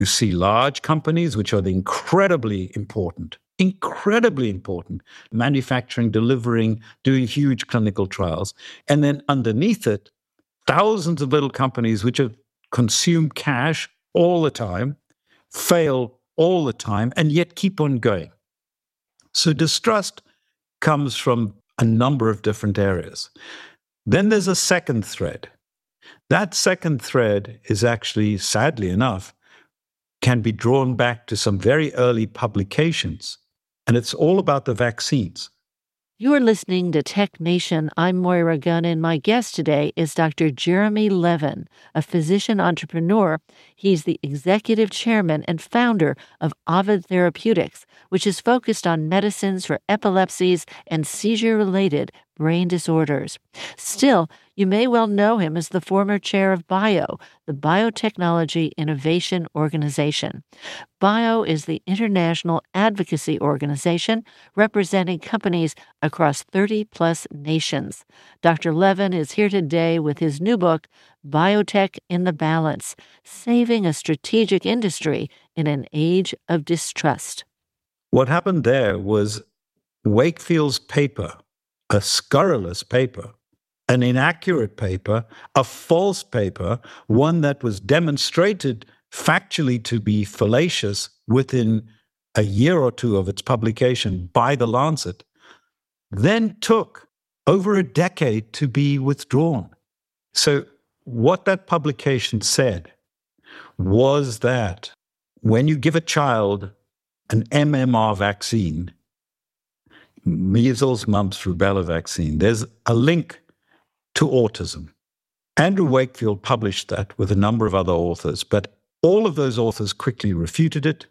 You see large companies, which are the incredibly important, manufacturing, delivering, doing huge clinical trials. And then underneath it, thousands of little companies which have consumed cash all the time, fail all the time, and yet keep on going. So distrust comes from a number of different areas. Then there's a second thread. That second thread is actually, sadly enough, can be drawn back to some very early publications. And it's all about the vaccines. You're listening to Tech Nation. I'm Moira Gunn, and my guest today is Dr. Jeremy Levin, a physician entrepreneur. He's the executive chairman and founder of Ovid Therapeutics, which is focused on medicines for epilepsies and seizure-related brain disorders. Still, you may well know him as the former chair of BIO, the Biotechnology Innovation Organization. BIO is the international advocacy organization representing companies across 30-plus nations. Dr. Levin is here today with his new book, Biotech in the Balance, Saving a Strategic Industry in an Age of Distrust. What happened there was Wakefield's paper, a scurrilous paper, an inaccurate paper, a false paper, one that was demonstrated factually to be fallacious within a year or two of its publication by The Lancet, then took over a decade to be withdrawn. So what that publication said was that when you give a child an MMR vaccine, measles, mumps, rubella vaccine, there's a link to autism. Andrew Wakefield published that with a number of other authors, but all of those authors quickly refuted it.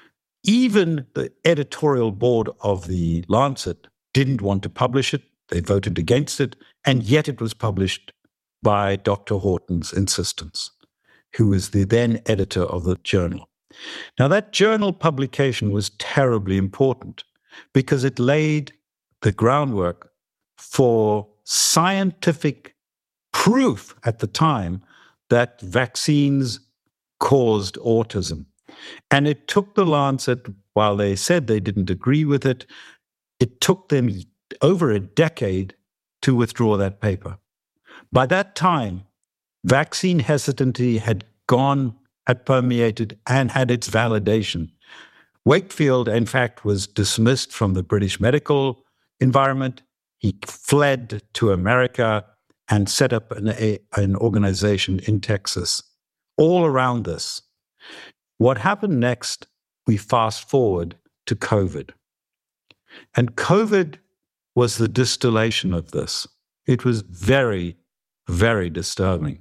Even the editorial board of The Lancet didn't want to publish it. They voted against it, and yet it was published by Dr. Horton's insistence, who was the then editor of the journal. Now, that journal publication was terribly important because it laid the groundwork for scientific proof at the time that vaccines caused autism. And it took The Lancet, while they said they didn't agree with it, it took them over a decade to withdraw that paper. By that time, vaccine hesitancy had permeated and had its validation. Wakefield, in fact, was dismissed from the British medical environment. He fled to America and set up an organization in Texas. All around this. What happened next, we fast forward to COVID. And COVID was the distillation of this. It was very, very disturbing.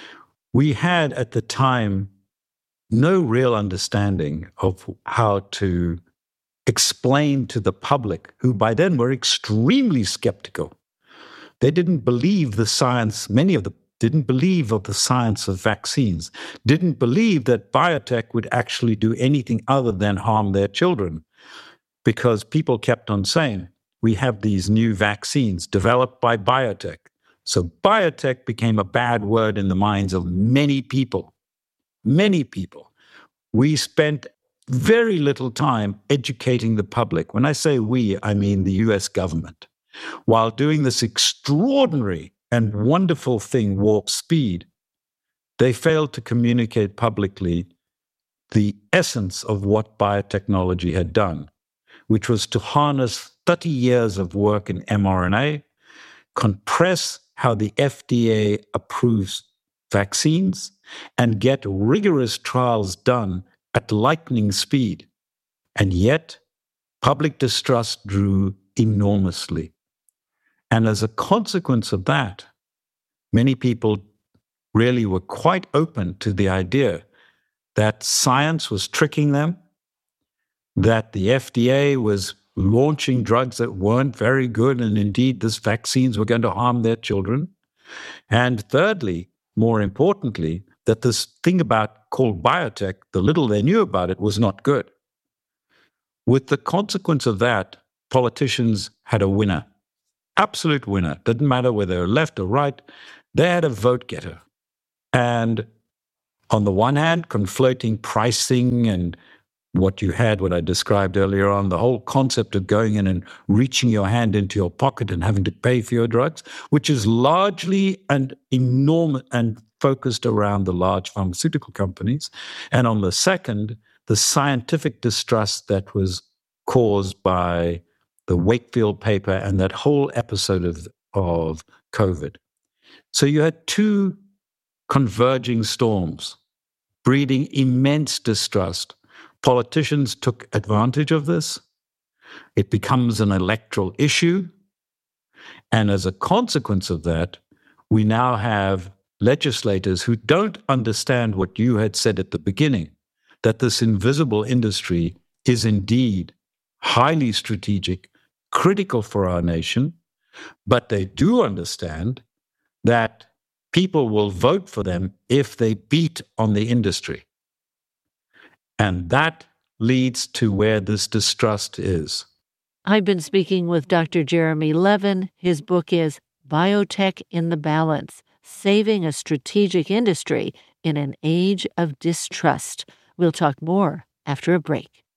We had at the time no real understanding of how to explain to the public, who by then were extremely skeptical. They didn't believe the science, many of them didn't believe of the science of vaccines, didn't believe that biotech would actually do anything other than harm their children, because people kept on saying, we have these new vaccines developed by biotech. So biotech became a bad word in the minds of many people. Many people. We spent very little time educating the public. When I say we, I mean the US government. While doing this extraordinary and wonderful thing, Warp Speed, they failed to communicate publicly the essence of what biotechnology had done, which was to harness 30 years of work in mRNA, compress how the FDA approves vaccines, and get rigorous trials done at lightning speed. And yet, public distrust grew enormously. And as a consequence of that, many people really were quite open to the idea that science was tricking them, that the FDA was launching drugs that weren't very good, and indeed, these vaccines were going to harm their children. And thirdly, more importantly, that this thing called biotech, the little they knew about it, was not good. With the consequence of that, politicians had a winner. Absolute winner. Didn't matter whether they were left or right. They had a vote getter. And on the one hand, conflating pricing and what you had, what I described earlier on, the whole concept of going in and reaching your hand into your pocket and having to pay for your drugs, which is largely and enormous and focused around the large pharmaceutical companies. And on the second, the scientific distrust that was caused by the Wakefield paper and that whole episode of COVID. So you had two converging storms, breeding immense distrust. Politicians took advantage of this. It becomes an electoral issue. And as a consequence of that, we now have legislators who don't understand what you had said at the beginning, that this invisible industry is indeed highly strategic, critical for our nation, but they do understand that people will vote for them if they beat on the industry. And that leads to where this distrust is. I've been speaking with Dr. Jeremy Levin. His book is Biotech in the Balance, Saving a Strategic Industry in an Age of Distrust. We'll talk more after a break.